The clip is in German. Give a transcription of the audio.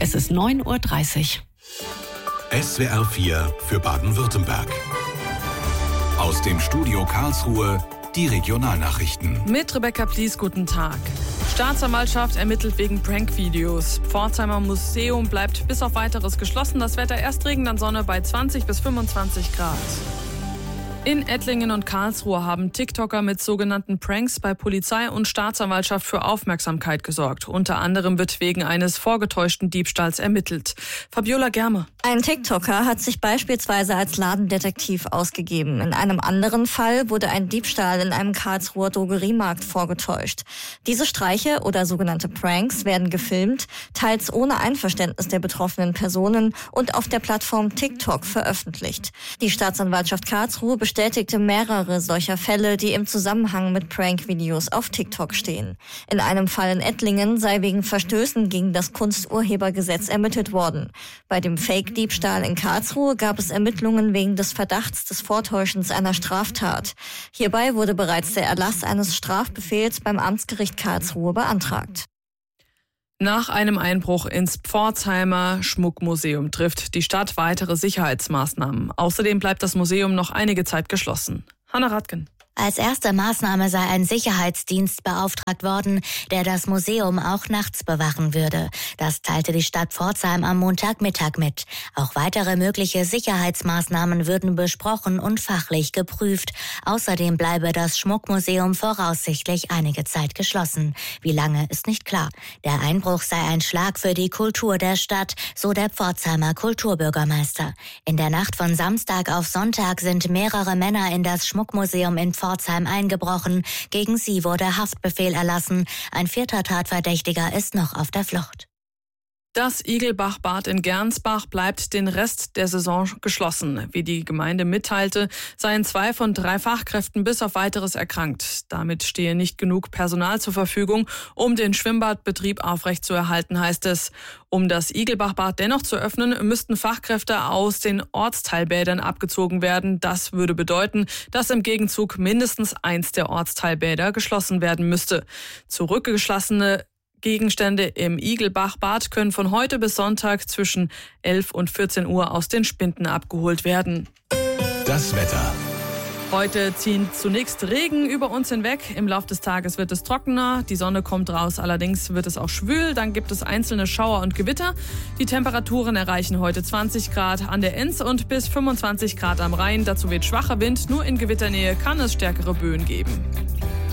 Es ist 9:30 Uhr. SWR 4 für Baden-Württemberg. Aus dem Studio Karlsruhe die Regionalnachrichten. Mit Rebecca Plies, guten Tag. Staatsanwaltschaft ermittelt wegen Prankvideos. Pforzheimer Museum bleibt bis auf Weiteres geschlossen. Das Wetter erst Regen, dann Sonne bei 20 bis 25 Grad. In Ettlingen und Karlsruhe haben TikToker mit sogenannten Pranks bei Polizei und Staatsanwaltschaft für Aufmerksamkeit gesorgt. Unter anderem wird wegen eines vorgetäuschten Diebstahls ermittelt. Fabiola Germe. Ein TikToker hat sich beispielsweise als Ladendetektiv ausgegeben. In einem anderen Fall wurde ein Diebstahl in einem Karlsruher Drogeriemarkt vorgetäuscht. Diese Streiche oder sogenannte Pranks werden gefilmt, teils ohne Einverständnis der betroffenen Personen und auf der Plattform TikTok veröffentlicht. Die Staatsanwaltschaft Karlsruhe bestätigte mehrere solcher Fälle, die im Zusammenhang mit Prank-Videos auf TikTok stehen. In einem Fall in Ettlingen sei wegen Verstößen gegen das Kunsturhebergesetz ermittelt worden. Bei dem Fake-Diebstahl in Karlsruhe gab es Ermittlungen wegen des Verdachts des Vortäuschens einer Straftat. Hierbei wurde bereits der Erlass eines Strafbefehls beim Amtsgericht Karlsruhe beantragt. Nach einem Einbruch ins Pforzheimer Schmuckmuseum trifft die Stadt weitere Sicherheitsmaßnahmen. Außerdem bleibt das Museum noch einige Zeit geschlossen. Hanna Radken. Als erste Maßnahme sei ein Sicherheitsdienst beauftragt worden, der das Museum auch nachts bewachen würde. Das teilte die Stadt Pforzheim am Montagmittag mit. Auch weitere mögliche Sicherheitsmaßnahmen würden besprochen und fachlich geprüft. Außerdem bleibe das Schmuckmuseum voraussichtlich einige Zeit geschlossen. Wie lange, ist nicht klar. Der Einbruch sei ein Schlag für die Kultur der Stadt, so der Pforzheimer Kulturbürgermeister. In der Nacht von Samstag auf Sonntag sind mehrere Männer in das Schmuckmuseum in Pforzheim eingebrochen. Gegen sie wurde Haftbefehl erlassen. Ein 4. Tatverdächtiger ist noch auf der Flucht. Das Igelbach-Bad in Gernsbach bleibt den Rest der Saison geschlossen. Wie die Gemeinde mitteilte, seien 2 von 3 Fachkräften bis auf Weiteres erkrankt. Damit stehe nicht genug Personal zur Verfügung, um den Schwimmbadbetrieb aufrechtzuerhalten, heißt es. Um das Igelbach-Bad dennoch zu öffnen, müssten Fachkräfte aus den Ortsteilbädern abgezogen werden. Das würde bedeuten, dass im Gegenzug mindestens 1 der Ortsteilbäder geschlossen werden müsste. Zurückgeschlossene Gegenstände im Igelbach-Bad können von heute bis Sonntag zwischen 11 und 14 Uhr aus den Spinden abgeholt werden. Das Wetter. Heute ziehen zunächst Regen über uns hinweg. Im Laufe des Tages wird es trockener. Die Sonne kommt raus, allerdings wird es auch schwül. Dann gibt es einzelne Schauer und Gewitter. Die Temperaturen erreichen heute 20 Grad an der Enns und bis 25 Grad am Rhein. Dazu weht schwacher Wind. Nur in Gewitternähe kann es stärkere Böen geben.